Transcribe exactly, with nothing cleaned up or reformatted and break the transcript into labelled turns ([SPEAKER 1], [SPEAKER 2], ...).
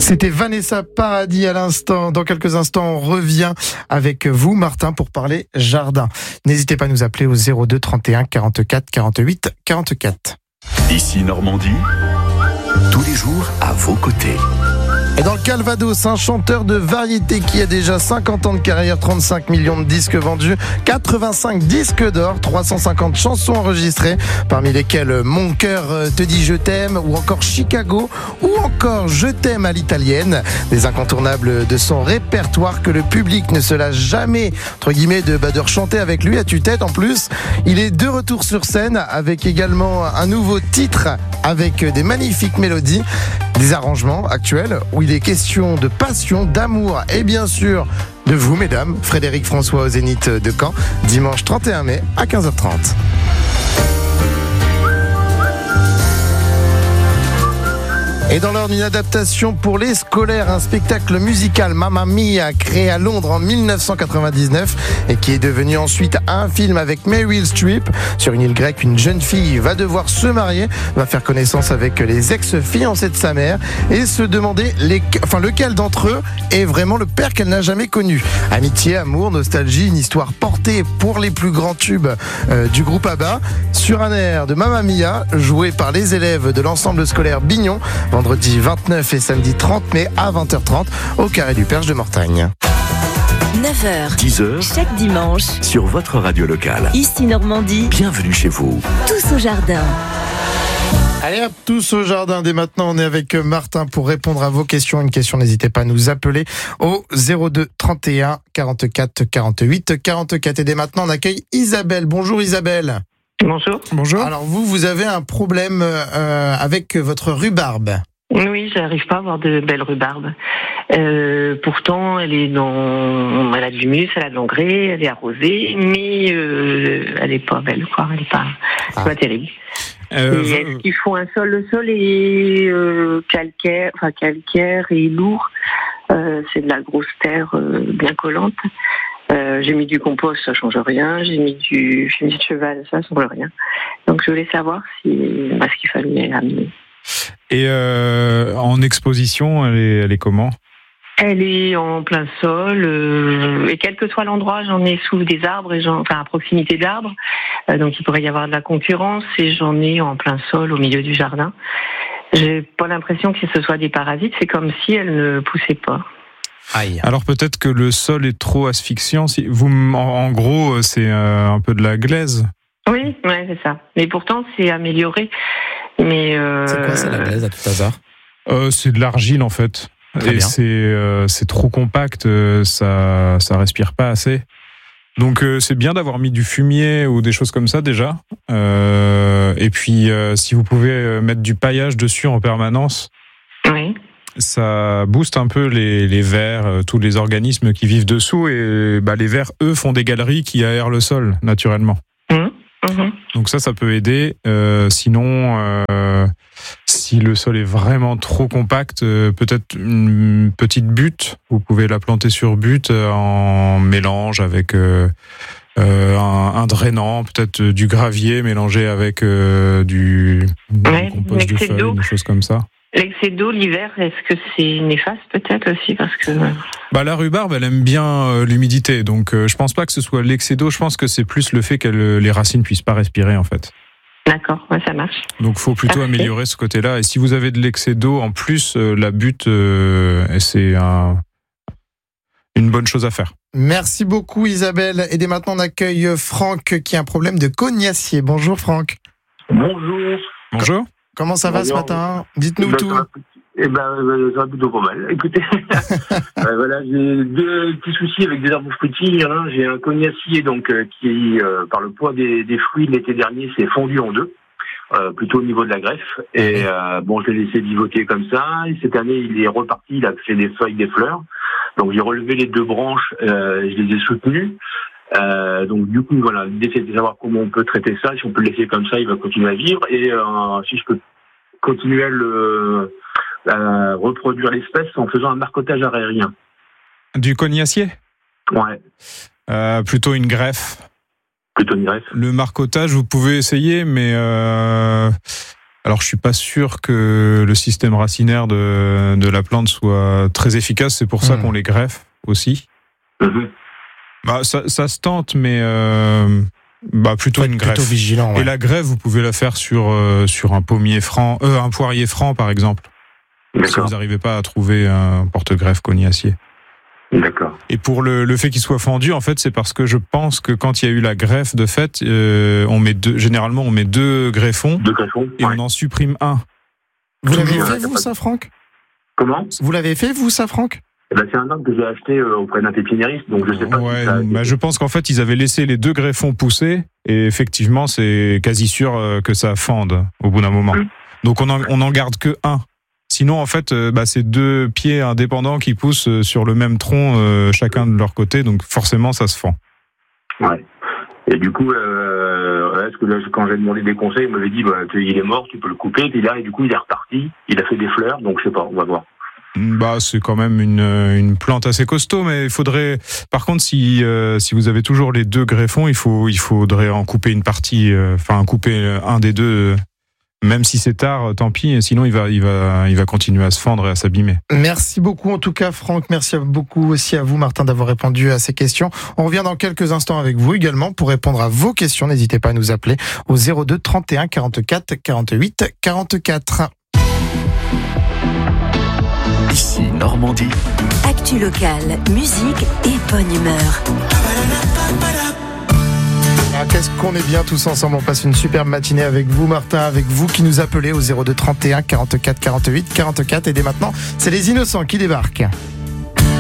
[SPEAKER 1] C'était Vanessa Paradis à l'instant. Dans quelques instants, on revient avec vous, Martin, pour parler jardin. N'hésitez pas à nous appeler au zéro deux trente et un quarante-quatre quarante-huit quarante-quatre.
[SPEAKER 2] Ici Normandie, tous les jours à vos côtés.
[SPEAKER 1] Et dans le Calvados, un chanteur de variété qui a déjà cinquante ans de carrière, trente-cinq millions de disques vendus, quatre-vingt-cinq disques d'or, trois cent cinquante chansons enregistrées, parmi lesquelles Mon cœur te dit je t'aime, ou encore Chicago, ou encore Je t'aime à l'italienne. Des incontournables de son répertoire que le public ne se lâche jamais, entre guillemets, de, bah, de rechanter avec lui à tue-tête. En plus, il est de retour sur scène avec également un nouveau titre avec des magnifiques mélodies, des arrangements actuels où il est question de passion, d'amour et bien sûr de vous, mesdames. Frédéric François au Zénith de Caen, dimanche trente et un mai à quinze heures trente. Et dans l'ordre d'une adaptation pour les scolaires, un spectacle musical Mamma Mia créé à Londres en dix-neuf cent quatre-vingt-dix-neuf et qui est devenu ensuite un film avec Meryl Streep. Sur une île grecque, une jeune fille va devoir se marier, va faire connaissance avec les ex-fiancés de sa mère et se demander les, enfin, lequel d'entre eux est vraiment le père qu'elle n'a jamais connu. Amitié, amour, nostalgie, une histoire portée pour les plus grands tubes euh, du groupe ABBA sur un air de Mamma Mia joué par les élèves de l'ensemble scolaire Bignon. Vendredi vingt-neuf et samedi trente mai à vingt heures trente au Carré du Perche de Mortagne.
[SPEAKER 3] neuf heures,
[SPEAKER 2] dix heures,
[SPEAKER 3] chaque dimanche,
[SPEAKER 2] sur votre radio locale.
[SPEAKER 3] Ici Normandie,
[SPEAKER 2] Bienvenue chez vous.
[SPEAKER 3] tous au jardin.
[SPEAKER 1] Allez hop, tous au jardin. Dès maintenant, on est avec Martin pour répondre à vos questions. Une question, n'hésitez pas à nous appeler au zéro deux trente et un quarante-quatre quarante-huit quarante-quatre. Et dès maintenant, on accueille Isabelle. Bonjour Isabelle.
[SPEAKER 4] Bonjour.
[SPEAKER 1] Bonjour. Alors vous, vous avez un problème euh, avec votre rhubarbe.
[SPEAKER 4] Oui, j'arrive pas à avoir de belles rhubarbes. Euh, pourtant, elle est dans, elle a de l'humus, elle a de l'engrais, elle est arrosée, mais euh, elle est pas belle, quoi. Elle est pas,
[SPEAKER 1] Ah.
[SPEAKER 4] pas terrible.
[SPEAKER 1] Euh,
[SPEAKER 4] Et est-ce qu'il faut un sol? Le sol est euh, calcaire, enfin calcaire et lourd. Euh, c'est de la grosse terre euh, bien collante. Euh, j'ai mis du compost, ça change rien. J'ai mis du fumier de cheval, ça change rien. Donc je voulais savoir si, bah, ce qu'il fallait amener.
[SPEAKER 5] Et euh, en exposition, elle est, elle est comment ?
[SPEAKER 4] Elle est en plein sol, euh, et quel que soit l'endroit, j'en ai sous des arbres, et j'en, enfin à proximité d'arbres, euh, donc il pourrait y avoir de la concurrence, et j'en ai en plein sol au milieu du jardin. J'ai pas l'impression que ce soit des parasites, c'est comme si elle ne poussait pas.
[SPEAKER 1] Aïe.
[SPEAKER 5] Alors peut-être que le sol est trop asphyxiant. Si vous, en, en gros, c'est euh, un peu de la glaise.
[SPEAKER 4] Oui, ouais, c'est ça. Mais pourtant, c'est amélioré. Mais euh...
[SPEAKER 1] C'est quoi, c'est la glaise à tout hasard?
[SPEAKER 5] Euh, c'est de l'argile en fait.
[SPEAKER 1] Très
[SPEAKER 5] Et
[SPEAKER 1] bien.
[SPEAKER 5] c'est euh, c'est trop compact, euh, ça ça respire pas assez. Donc euh, c'est bien d'avoir mis du fumier ou des choses comme ça déjà. Euh, et puis euh, si vous pouvez euh, mettre du paillage dessus en permanence,
[SPEAKER 4] Oui.
[SPEAKER 5] ça booste un peu les, les vers, euh, tous les organismes qui vivent dessous. Et bah, les vers, eux, font des galeries qui aèrent le sol naturellement.
[SPEAKER 4] Mmh. Mmh.
[SPEAKER 5] Donc ça, ça peut aider. Euh, sinon, euh, si le sol est vraiment trop compact, euh, peut-être une petite butte. Vous pouvez la planter sur butte euh, en mélange avec euh, euh, un, un drainant, peut-être du gravier mélangé avec euh, du, du
[SPEAKER 4] Ouais,
[SPEAKER 5] compost de
[SPEAKER 4] l'excès
[SPEAKER 5] feuilles,
[SPEAKER 4] d'eau.
[SPEAKER 5] des choses comme ça.
[SPEAKER 4] L'excès d'eau l'hiver, est-ce que c'est néfaste peut-être aussi parce que
[SPEAKER 5] Bah, la rhubarbe, elle aime bien euh, l'humidité, donc euh, je pense pas que ce soit l'excès d'eau, je pense que c'est plus le fait que les racines puissent pas respirer en fait.
[SPEAKER 4] d'accord, ouais, ça marche.
[SPEAKER 5] Donc faut plutôt
[SPEAKER 4] Parfait.
[SPEAKER 5] améliorer ce côté-là. Et si vous avez de l'excès d'eau, en plus, euh, la butte, euh, c'est un, une bonne chose à faire.
[SPEAKER 1] Merci beaucoup Isabelle. Et dès maintenant, on accueille Franck qui a un problème de cognacier. Bonjour Franck.
[SPEAKER 6] Bonjour.
[SPEAKER 5] Bonjour.
[SPEAKER 1] Comment ça va ce
[SPEAKER 6] Bonjour.
[SPEAKER 1] matin? Dites-nous
[SPEAKER 6] Ben,
[SPEAKER 1] tout.
[SPEAKER 6] ça va- Eh ben, euh, ça va plutôt pas mal. Écoutez, euh, voilà, j'ai deux petits soucis avec des arbres fruitiers. Hein. J'ai un cognacier donc euh, qui, euh, par le poids des, des fruits l'été dernier, s'est fondu en deux, euh, plutôt au niveau de la greffe. Et euh, bon, je l'ai laissé vivoter comme ça. Et cette année, il est reparti, il a fait des feuilles, des fleurs. Donc j'ai relevé les deux branches, euh, je les ai soutenues. Euh, donc du coup, voilà, l'idée c'est de savoir comment on peut traiter ça. Si on peut le laisser comme ça, il va continuer à vivre. Et euh, si je peux continuer à le à reproduire l'espèce en faisant un marcottage aérien.
[SPEAKER 5] Du cognacier?
[SPEAKER 6] Ouais,
[SPEAKER 5] Euh, plutôt une greffe.
[SPEAKER 6] plutôt une greffe.
[SPEAKER 5] Le marcottage, vous pouvez essayer, mais euh, Alors, je suis pas sûr que le système racinaire de, de la plante soit très efficace. C'est pour ça
[SPEAKER 1] Mmh.
[SPEAKER 5] qu'on les greffe aussi.
[SPEAKER 6] Mmh.
[SPEAKER 5] Bah, ça, ça se tente, mais euh, bah, plutôt
[SPEAKER 1] Faut être
[SPEAKER 5] une greffe.
[SPEAKER 1] plutôt vigilant. Ouais.
[SPEAKER 5] Et la greffe, vous pouvez la faire sur, euh, sur un pommier franc, euh, un poirier franc, par exemple. Si
[SPEAKER 6] D'accord.
[SPEAKER 5] vous n'arrivez pas à trouver un porte-greffe cognacier.
[SPEAKER 6] D'accord.
[SPEAKER 5] Et pour le, le fait qu'il soit fendu, en fait, c'est parce que je pense que quand il y a eu la greffe de fait, euh, on met deux, généralement, on met deux greffons
[SPEAKER 6] Deux greffons.
[SPEAKER 5] et
[SPEAKER 6] Ouais.
[SPEAKER 5] on en supprime un.
[SPEAKER 1] Vous l'avez
[SPEAKER 6] Toujours,
[SPEAKER 1] fait,
[SPEAKER 6] ouais,
[SPEAKER 1] vous,
[SPEAKER 6] pas-
[SPEAKER 1] ça, Franck?
[SPEAKER 6] Comment?
[SPEAKER 1] Vous l'avez fait, vous, ça, Franck?
[SPEAKER 6] Eh ben, c'est un arbre que j'ai acheté euh, auprès d'un pépiniériste, donc je sais pas
[SPEAKER 5] Ouais,
[SPEAKER 6] si ça a été-
[SPEAKER 5] bah, je pense qu'en fait, ils avaient laissé les deux greffons pousser et effectivement, c'est quasi sûr euh, que ça fende au bout d'un moment.
[SPEAKER 6] Mm.
[SPEAKER 5] Donc, on en, on en garde que un. Sinon, en fait, euh, bah, c'est deux pieds indépendants qui poussent euh, sur le même tronc, euh, chacun de leur côté, donc forcément, ça se fend.
[SPEAKER 6] Ouais. Et du coup, euh, ouais, parce que là, quand j'ai demandé des conseils, il m'avait dit, bah, il est mort, tu peux le couper. Puis là, et du coup, il est reparti. Il a fait des fleurs, donc je sais pas, on va voir.
[SPEAKER 5] Bah, c'est quand même une, une plante assez costaud, mais il faudrait. Par contre, si euh, si vous avez toujours les deux greffons, il faut il faudrait en couper une partie, euh, enfin couper un des deux, euh, même si c'est tard, tant pis. Sinon, il va il va il va continuer à se fendre et à s'abîmer.
[SPEAKER 1] Merci beaucoup, en tout cas, Franck. Merci beaucoup aussi à vous, Martin, d'avoir répondu à ces questions. On revient dans quelques instants avec vous également pour répondre à vos questions. N'hésitez pas à nous appeler au zéro deux trente et un quarante-quatre quarante-huit quarante-quatre.
[SPEAKER 2] Ici Normandie.
[SPEAKER 3] Actu locale, musique et bonne humeur.
[SPEAKER 1] Ah, qu'est-ce qu'on est bien tous ensemble. On passe une superbe matinée avec vous, Martin, avec vous qui nous appelez au zéro deux trente et un quarante-quatre quarante-huit quarante-quatre. Et dès maintenant, c'est les innocents qui débarquent.